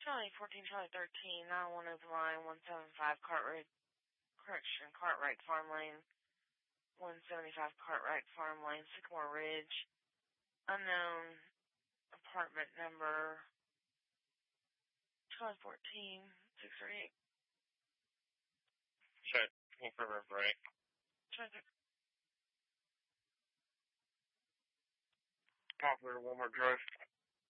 Charlie 14, Charlie 13, 911 Open Line, 175 Cartwright Farm Lane, 175 Cartwright Farm Lane, Sycamore Ridge, unknown apartment number, Charlie 14, 638. Check, confirm break. Check it. Operator, Walmart Drive.